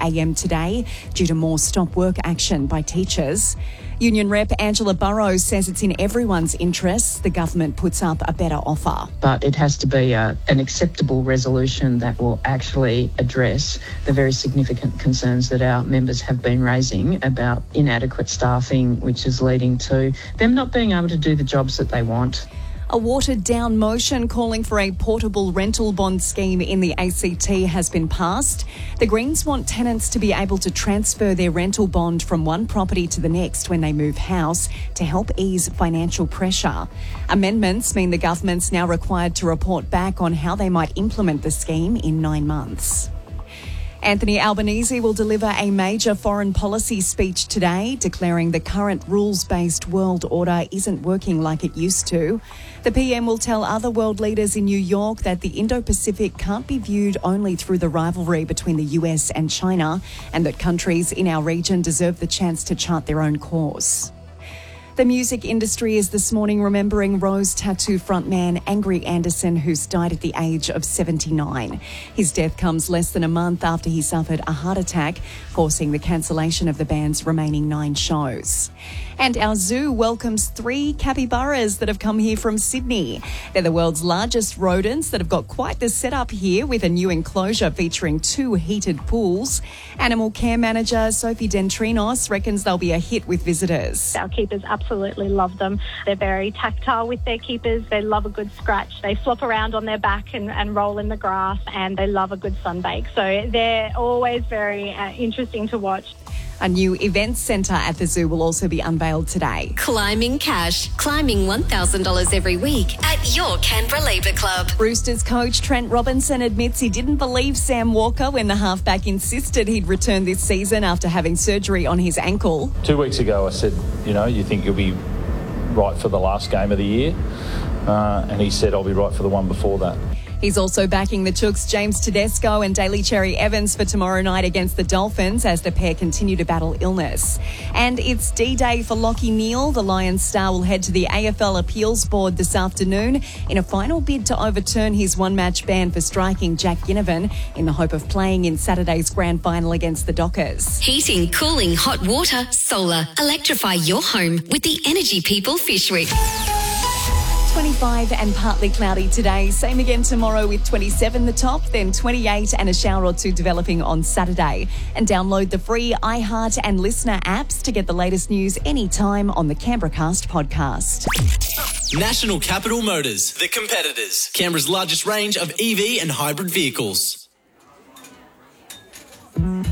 a.m. today due to more stop work action by teachers. Union Rep Angela Burrows says it's in everyone's interests the government puts up a better offer. But it has to be an acceptable resolution that will actually address the very significant concerns that our members have been raising about inadequate staffing, which is leading to them not being able to do the jobs that they want. A watered-down motion calling for a portable rental bond scheme in the ACT has been passed. The Greens want tenants to be able to transfer their rental bond from one property to the next when they move house to help ease financial pressure. Amendments mean the government's now required to report back on how they might implement the scheme in 9 months. Anthony Albanese will deliver a major foreign policy speech today, declaring the current rules-based world order isn't working like it used to. The PM will tell other world leaders in New York that the Indo-Pacific can't be viewed only through the rivalry between the US and China, and that countries in our region deserve the chance to chart their own course. The music industry is this morning remembering Rose Tattoo frontman Angry Anderson, who's died at the age of 79. His death comes less than a month after he suffered a heart attack, forcing the cancellation of the band's remaining 9 shows. And our zoo welcomes 3 capybaras that have come here from Sydney. They're the world's largest rodents that have got quite the setup here, with a new enclosure featuring 2 heated pools. Animal care manager Sophie Dentrinos reckons they'll be a hit with visitors. Our keepers absolutely love them. They're very tactile with their keepers. They love a good scratch. They flop around on their back and roll in the grass, and they love a good sunbake. So they're always very interesting to watch. A new events centre at the zoo will also be unveiled today. Climbing Cash. Climbing $1,000 every week at your Canberra Labour Club. Roosters coach Trent Robinson admits he didn't believe Sam Walker when the halfback insisted he'd return this season after having surgery on his ankle. 2 weeks ago I said, you think you'll be right for the last game of the year? And he said, I'll be right for the one before that. He's also backing the Chooks James Tedesco and Daly Cherry Evans for tomorrow night against the Dolphins as the pair continue to battle illness. And it's D-Day for Lachie Neale. The Lions star will head to the AFL Appeals Board this afternoon in a final bid to overturn his one-match ban for striking Jack Ginnivan in the hope of playing in Saturday's grand final against the Dockers. Heating, cooling, hot water, solar. Electrify your home with the Energy People Fish Week. 25 and partly cloudy today. Same again tomorrow with 27 the top, then 28 and a shower or 2 developing on Saturday. And download the free iHeart and Listener apps to get the latest news anytime on the Canberracast podcast. National Capital Motors, the competitors. Canberra's largest range of EV and hybrid vehicles.